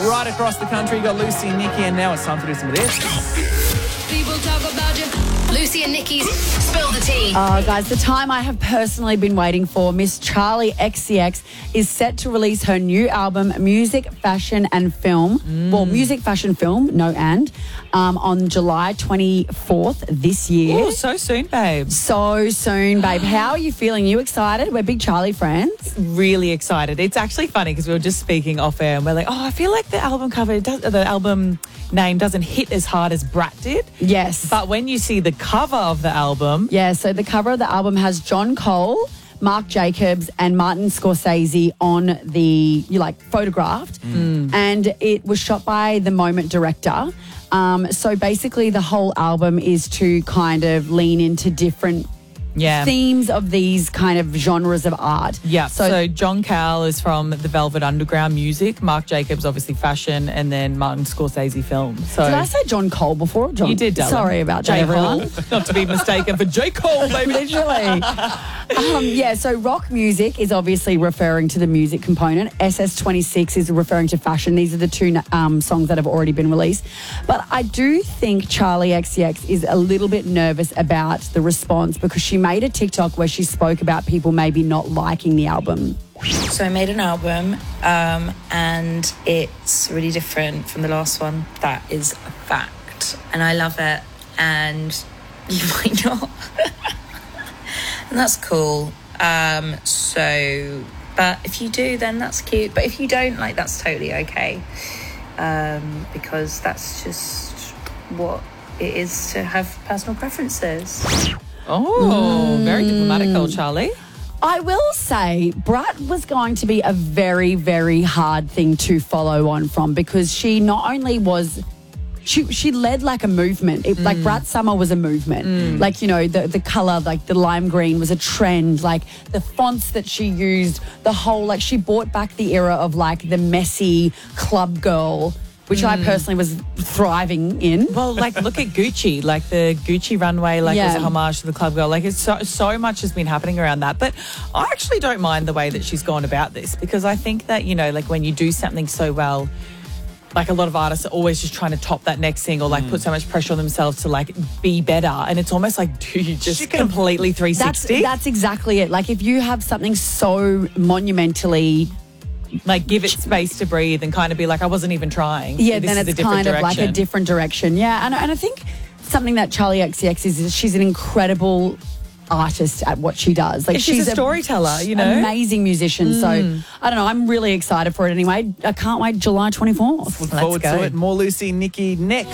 right across the country. You got Lucy and Nikki, and now it's time to do some of this. People talk about you. Lucy and Nikki's Spill the Tea. Guys, the time I have personally been waiting for. Miss Charli XCX is set to release her new album, Music, Fashion and Film. Well, Music, Fashion, Film, no and, on July 24th this year. Oh, so soon, babe. So soon, babe. How are you feeling? You excited? We're big Charli friends. Really excited. It's actually funny because we were just speaking off air and we're like, oh, I feel like the album cover, the album name doesn't hit as hard as Brat did. Yes. But when you see the cover of the album... Yeah, so the cover of the album has John Cole, Marc Jacobs and Martin Scorsese on the, photographed. And it was shot by the Moment director. So basically the whole album is to kind of lean into different themes of these kind of genres of art. Yeah, so John Cowell is from the Velvet Underground music, Marc Jacobs obviously fashion, and then Martin Scorsese film. So did I say John Cole before? John? You did, darling. Sorry about that, everyone. Not to be mistaken for J. Cole, baby. Literally. So rock music is obviously referring to the music component. SS26 is referring to fashion. These are the two songs that have already been released. But I do think Charli XCX is a little bit nervous about the response because she made a TikTok where she spoke about people maybe not liking the album. So I made an album and it's really different from the last one. That is a fact. And I love it. And you might not. And that's cool. But if you do, then that's cute. But if you don't, that's totally okay. Because that's just what it is to have personal preferences. Oh, very diplomatic, old Charli. I will say Brat was going to be a very, very hard thing to follow on from because she not only was... She led like a movement. Brat Summer was a movement. The colour, the lime green was a trend. The fonts that she used, the whole, she brought back the era of the messy club girl, which I personally was thriving in. Well, look at Gucci. The Gucci runway, was a homage to the club girl. It's so much has been happening around that. But I actually don't mind the way that she's gone about this because I think that, when you do something so well, a lot of artists are always just trying to top that next thing or put so much pressure on themselves to be better. And it's almost do you just completely 360? That's exactly it. If you have something so monumentally... give it space to breathe and kind of be I wasn't even trying. Yeah, this then is it's kind of a different direction. Yeah, and I think something that Charli XCX is she's an incredible artist at what she does. She's a storyteller, amazing musician. So, I don't know, I'm really excited for it anyway. I can't wait July 24th. Look forward to it. More Lucy and Nikki next.